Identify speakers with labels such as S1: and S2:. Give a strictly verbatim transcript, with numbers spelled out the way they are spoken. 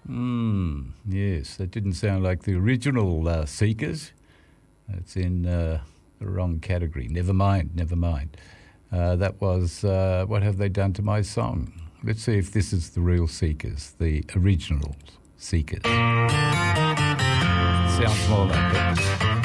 S1: Hmm, yes, that didn't sound like the original uh, Seekers. It's in uh, the wrong category. Never mind, never mind. Uh, that was uh, What Have They Done to My Song? Let's see if this is the real Seekers, the original Seekers. Sounds more like it.